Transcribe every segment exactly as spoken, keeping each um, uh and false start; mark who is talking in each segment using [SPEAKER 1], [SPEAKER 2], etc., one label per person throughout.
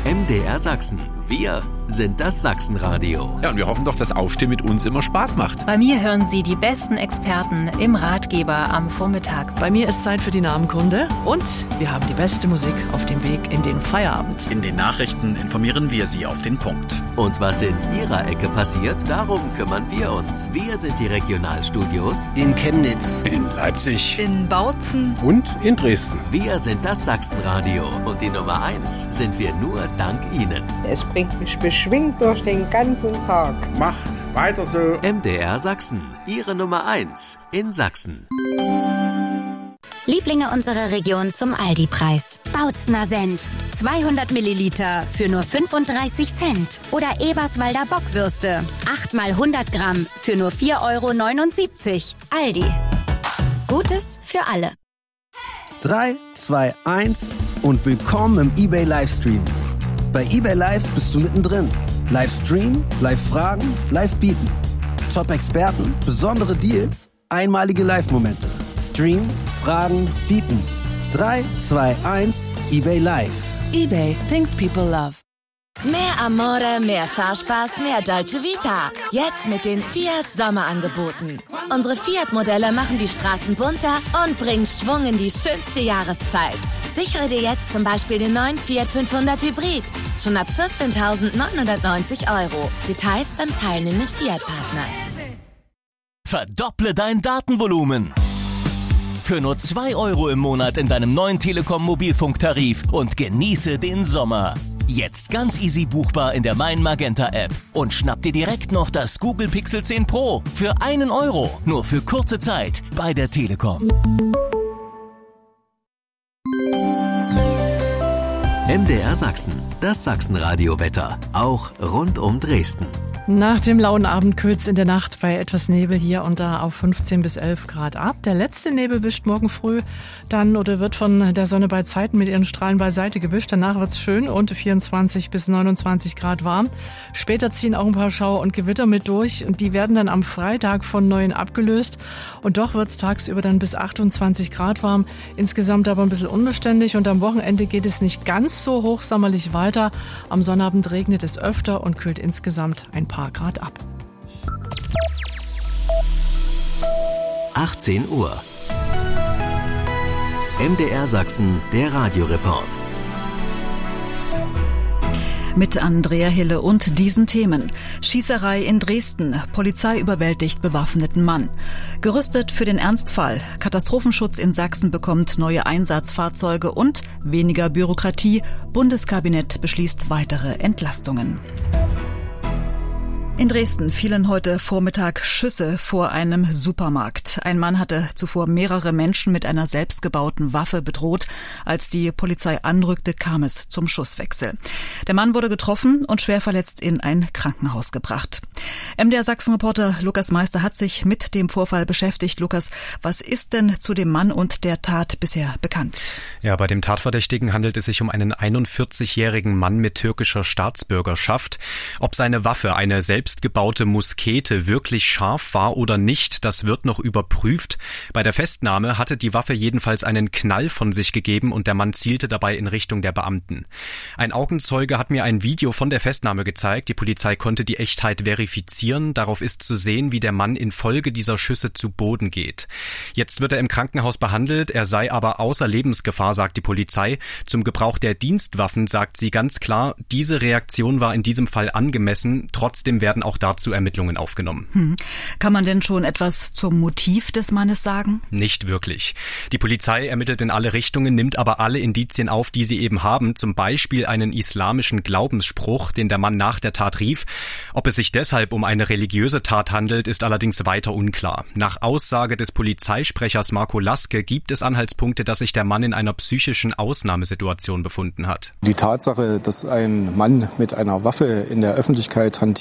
[SPEAKER 1] M D R Sachsen. Wir sind das Sachsenradio.
[SPEAKER 2] Ja, und wir hoffen doch, dass Aufstehen mit uns immer Spaß macht.
[SPEAKER 3] Bei mir hören Sie die besten Experten im Ratgeber am Vormittag.
[SPEAKER 4] Bei mir ist Zeit für die Namenkunde und wir haben die beste Musik auf dem Weg in den Feierabend.
[SPEAKER 5] In den Nachrichten informieren wir Sie auf den Punkt.
[SPEAKER 1] Und was in Ihrer Ecke passiert, darum kümmern wir uns. Wir sind die Regionalstudios
[SPEAKER 6] in Chemnitz,
[SPEAKER 2] in Leipzig,
[SPEAKER 3] in Bautzen
[SPEAKER 2] und in Dresden.
[SPEAKER 1] Wir sind das Sachsenradio und die Nummer eins sind wir nur dank Ihnen.
[SPEAKER 7] Es bringt mich beschwingt durch den ganzen Tag.
[SPEAKER 2] Macht weiter so.
[SPEAKER 1] M D R Sachsen, Ihre Nummer eins in Sachsen.
[SPEAKER 8] Lieblinge unserer Region zum Aldi-Preis. Bautzener Senf. zweihundert Milliliter für nur fünfunddreißig Cent. Oder Eberswalder Bockwürste. acht mal hundert Gramm für nur vier Euro neunundsiebzig. Aldi. Gutes für alle.
[SPEAKER 6] drei, zwei, eins und willkommen im eBay Livestream. Bei eBay Live bist du mittendrin. Livestream, Live-Fragen, Live-Bieten. Top-Experten, besondere Deals, einmalige Live-Momente. Stream, Fragen, Bieten. drei, zwei, eins, eBay Live.
[SPEAKER 9] eBay, things people love.
[SPEAKER 10] Mehr Amore, mehr Fahrspaß, mehr Dolce Vita. Jetzt mit den Fiat Sommerangeboten. Unsere Fiat-Modelle machen die Straßen bunter und bringen Schwung in die schönste Jahreszeit. Sichere dir jetzt zum Beispiel den neuen Fiat fünfhundert Hybrid. Schon ab vierzehntausendneunhundertneunzig Euro. Details beim teilnehmenden Fiat-Partner.
[SPEAKER 11] Verdopple dein Datenvolumen. Für nur zwei Euro im Monat in deinem neuen Telekom-Mobilfunktarif und genieße den Sommer. Jetzt ganz easy buchbar in der Mein Magenta App. Und schnapp dir direkt noch das Google Pixel zehn Pro für einen Euro. Nur für kurze Zeit bei der Telekom.
[SPEAKER 1] M D R Sachsen, das Sachsenradio-Wetter, auch rund um Dresden.
[SPEAKER 4] Nach dem lauen Abend kühlt's in der Nacht bei etwas Nebel hier und da auf fünfzehn bis elf Grad ab. Der letzte Nebel wischt morgen früh dann oder wird von der Sonne bei Zeiten mit ihren Strahlen beiseite gewischt. Danach wird's schön und vierundzwanzig bis neunundzwanzig Grad warm. Später ziehen auch ein paar Schauer und Gewitter mit durch und die werden dann am Freitag von neuen abgelöst. Und doch wird's tagsüber dann bis achtundzwanzig Grad warm. Insgesamt aber ein bisschen unbeständig und am Wochenende geht es nicht ganz so hochsommerlich weiter. Am Sonnabend regnet es öfter und kühlt insgesamt ein paar Grad ab.
[SPEAKER 1] achtzehn Uhr. M D R Sachsen, der Radioreport.
[SPEAKER 9] Mit Andrea Hille und diesen Themen. Schießerei in Dresden. Polizei überwältigt bewaffneten Mann. Gerüstet für den Ernstfall. Katastrophenschutz in Sachsen bekommt neue Einsatzfahrzeuge und weniger Bürokratie. Bundeskabinett beschließt weitere Entlastungen. In Dresden fielen heute Vormittag Schüsse vor einem Supermarkt. Ein Mann hatte zuvor mehrere Menschen mit einer selbstgebauten Waffe bedroht. Als die Polizei anrückte, kam es zum Schusswechsel. Der Mann wurde getroffen und schwer verletzt in ein Krankenhaus gebracht. M D R Sachsen-Reporter Lukas Meister hat sich mit dem Vorfall beschäftigt. Lukas, was ist denn zu dem Mann und der Tat bisher bekannt?
[SPEAKER 12] Ja, bei dem Tatverdächtigen handelt es sich um einen einundvierzigjährigen Mann mit türkischer Staatsbürgerschaft. Ob seine Waffe eine selbst selbstgebaute Muskete wirklich scharf war oder nicht, das wird noch überprüft. Bei der Festnahme hatte die Waffe jedenfalls einen Knall von sich gegeben und der Mann zielte dabei in Richtung der Beamten. Ein Augenzeuge hat mir ein Video von der Festnahme gezeigt. Die Polizei konnte die Echtheit verifizieren. Darauf ist zu sehen, wie der Mann infolge dieser Schüsse zu Boden geht. Jetzt wird er im Krankenhaus behandelt. Er sei aber außer Lebensgefahr, sagt die Polizei. Zum Gebrauch der Dienstwaffen sagt sie ganz klar, diese Reaktion war in diesem Fall angemessen. Trotzdem werden auch dazu Ermittlungen aufgenommen.
[SPEAKER 9] Hm. Kann man denn schon etwas zum Motiv des Mannes sagen?
[SPEAKER 12] Nicht wirklich. Die Polizei ermittelt in alle Richtungen, nimmt aber alle Indizien auf, die sie eben haben. Zum Beispiel einen islamischen Glaubensspruch, den der Mann nach der Tat rief. Ob es sich deshalb um eine religiöse Tat handelt, ist allerdings weiter unklar. Nach Aussage des Polizeisprechers Marco Laske gibt es Anhaltspunkte, dass sich der Mann in einer psychischen Ausnahmesituation befunden hat.
[SPEAKER 13] Die Tatsache, dass ein Mann mit einer Waffe in der Öffentlichkeit hantiert,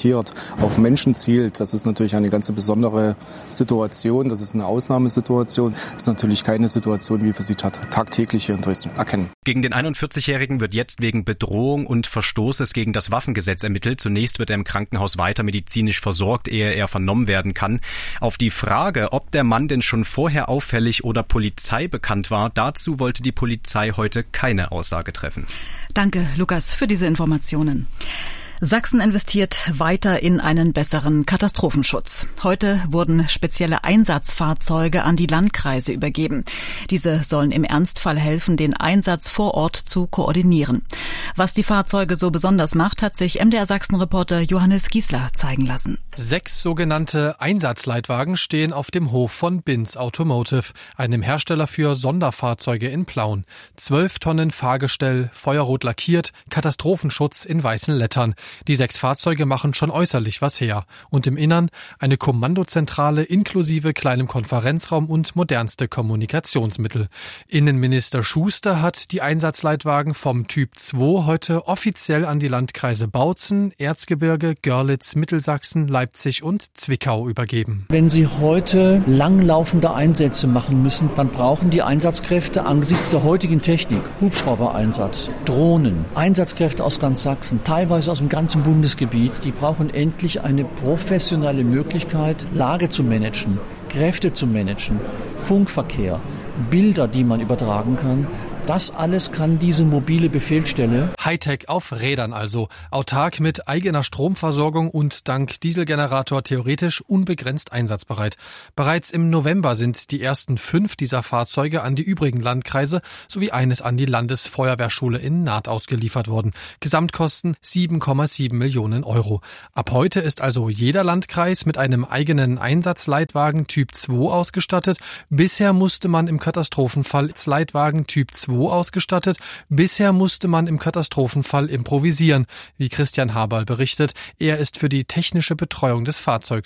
[SPEAKER 13] auf Menschen zielt. Das ist natürlich eine ganz besondere Situation. Das ist eine Ausnahmesituation. Das ist natürlich keine Situation, wie wir sie tagtäglich hier in Dresden erkennen.
[SPEAKER 12] Gegen den einundvierzigjährigen wird jetzt wegen Bedrohung und Verstoßes gegen das Waffengesetz ermittelt. Zunächst wird er im Krankenhaus weiter medizinisch versorgt, ehe er vernommen werden kann. Auf die Frage, ob der Mann denn schon vorher auffällig oder Polizei bekannt war, dazu wollte die Polizei heute keine Aussage treffen.
[SPEAKER 9] Danke, Lukas, für diese Informationen. Sachsen investiert weiter in einen besseren Katastrophenschutz. Heute wurden spezielle Einsatzfahrzeuge an die Landkreise übergeben. Diese sollen im Ernstfall helfen, den Einsatz vor Ort zu koordinieren. Was die Fahrzeuge so besonders macht, hat sich M D R Sachsen-Reporter Johannes Giesler zeigen lassen.
[SPEAKER 14] Sechs sogenannte Einsatzleitwagen stehen auf dem Hof von Binz Automotive, einem Hersteller für Sonderfahrzeuge in Plauen. Zwölf Tonnen Fahrgestell, feuerrot lackiert, Katastrophenschutz in weißen Lettern. Die sechs Fahrzeuge machen schon äußerlich was her. Und im Innern eine Kommandozentrale inklusive kleinem Konferenzraum und modernste Kommunikationsmittel. Innenminister Schuster hat die Einsatzleitwagen vom Typ zwei heute offiziell an die Landkreise Bautzen, Erzgebirge, Görlitz, Mittelsachsen, Leipzig und Zwickau übergeben.
[SPEAKER 15] Wenn Sie heute langlaufende Einsätze machen müssen, dann brauchen die Einsatzkräfte angesichts der heutigen Technik, Hubschraubereinsatz, Drohnen, Einsatzkräfte aus ganz Sachsen, teilweise aus dem ganzen Bundesgebiet, die brauchen endlich eine professionelle Möglichkeit, Lage zu managen, Kräfte zu managen, Funkverkehr, Bilder, die man übertragen kann. Das alles kann diese mobile Befehlsstelle.
[SPEAKER 14] Hightech auf Rädern also. Autark mit eigener Stromversorgung und dank Dieselgenerator theoretisch unbegrenzt einsatzbereit. Bereits im November sind die ersten fünf dieser Fahrzeuge an die übrigen Landkreise sowie eines an die Landesfeuerwehrschule in Naht ausgeliefert worden. Gesamtkosten sieben Komma sieben Millionen Euro. Ab heute ist also jeder Landkreis mit einem eigenen Einsatzleitwagen Typ zwei ausgestattet. Bisher musste man im Katastrophenfall Leitwagen Typ zwei ausgestattet. Bisher musste man im Katastrophenfall improvisieren, wie Christian Haberl berichtet. Er ist für die technische Betreuung des Fahrzeugs